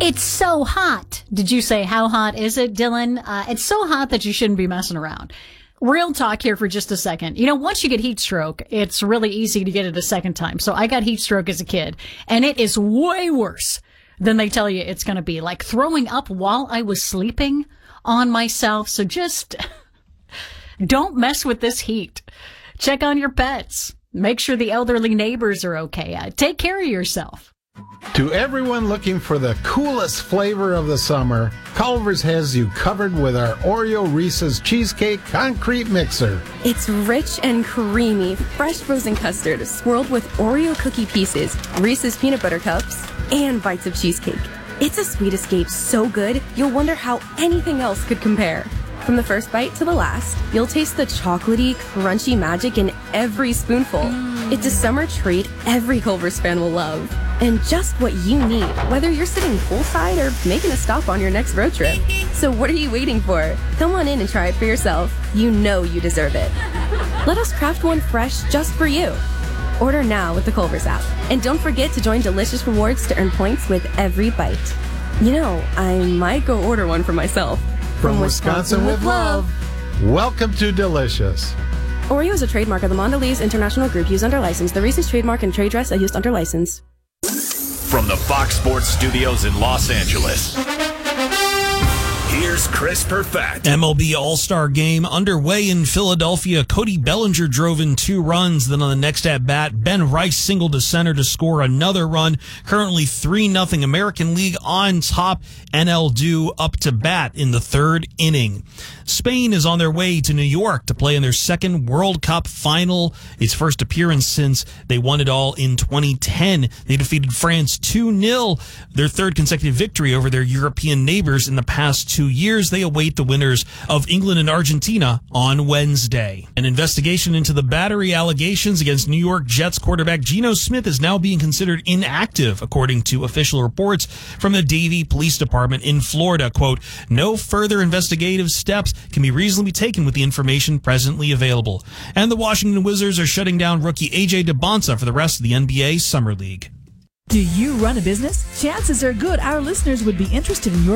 It's so hot. Did you say how hot is it, Dylan? It's so hot that you shouldn't be messing around. Real talk here for just a second. You know, once you get heat stroke, it's really easy to get it a second time. So I got heat stroke as a kid, and it is way worse than they tell you it's going to be. Like throwing up while I was sleeping on myself. So just don't mess with this heat. Check on your pets. Make sure the elderly neighbors are okay. Take care of yourself. To everyone looking for the coolest flavor of the summer, Culver's has you covered with our Oreo Reese's Cheesecake Concrete Mixer. It's rich and creamy, fresh frozen custard swirled with Oreo cookie pieces, Reese's peanut butter cups, and bites of cheesecake. It's a sweet escape so good, you'll wonder how anything else could compare. From the first bite to the last, you'll taste the chocolatey, crunchy magic in every spoonful. It's a summer treat every Culver's fan will love. And just what you need, whether you're sitting poolside or making a stop on your next road trip. So what are you waiting for? Come on in and try it for yourself. You know you deserve it. Let us craft one fresh just for you. Order now with the Culver's app. And don't forget to join Delicious Rewards to earn points with every bite. You know, I might go order one for myself. From Wisconsin with love. Welcome to Delicious. Oreo is a trademark of the Mondelez International Group used under license. The Reese's trademark and trade dress are used under license. From the Fox Sports Studios in Los Angeles, here's Chris Perfett. MLB All-Star Game underway in Philadelphia. Cody Bellinger drove in 2 runs. Then on the next at-bat, Ben Rice singled to center to score another run. Currently 3-0 American League on top. NL due up to bat in the 3rd inning. Spain is on their way to New York to play in their 2nd World Cup final. Its first appearance since they won it all in 2010. They defeated France 2-0, their 3rd consecutive victory over their European neighbors in the past 2 years. They await the winners of England and Argentina on Wednesday. An investigation into the battery allegations against New York Jets quarterback Geno Smith is now being considered inactive, according to official reports from the Davie Police Department in Florida. Quote, no further investigative steps can be reasonably taken with the information presently available. And the Washington Wizards are shutting down rookie A.J. DeBonsa for the rest of the NBA Summer League. Do you run a business? Chances are good our listeners would be interested in your